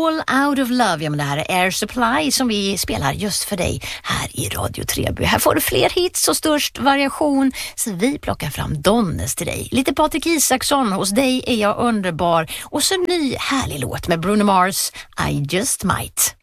Fall Out of Love, ja men det här är Air Supply som vi spelar just för dig här i Radio Treby. Här får du fler hits och störst variation, så vi plockar fram Donnes till dig. Lite Patrik Isaksson, Hos dig är jag underbar, och så en ny härlig låt med Bruno Mars, I Just Might.